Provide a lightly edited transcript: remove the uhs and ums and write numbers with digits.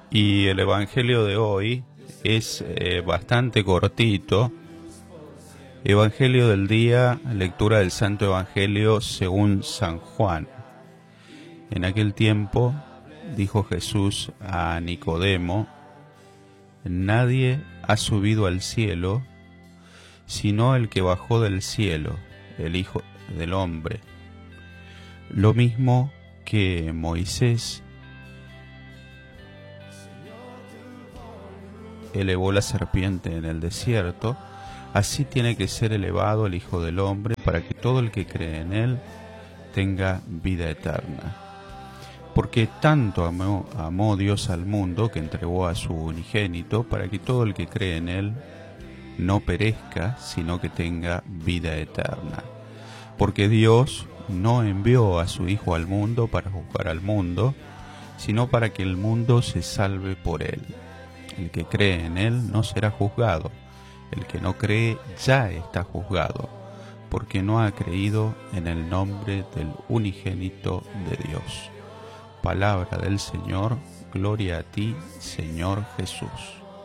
Y el Evangelio de hoy es bastante cortito. Evangelio del día, lectura del Santo Evangelio según San Juan. En aquel tiempo dijo Jesús a Nicodemo: nadie ha subido al cielo, sino el que bajó del cielo, el Hijo del Hombre. Lo mismo que Moisés elevó la serpiente en el desierto, así tiene que ser elevado el Hijo del Hombre, para que todo el que cree en Él tenga vida eterna. Porque tanto amó Dios al mundo, que entregó a su unigénito, para que todo el que cree en Él no perezca, sino que tenga vida eterna. Porque Dios no envió a su Hijo al mundo para juzgar al mundo, sino para que el mundo se salve por Él. El que cree en Él no será juzgado. El que no cree ya está juzgado, porque no ha creído en el nombre del unigénito de Dios. Palabra del Señor, gloria a ti, Señor Jesús.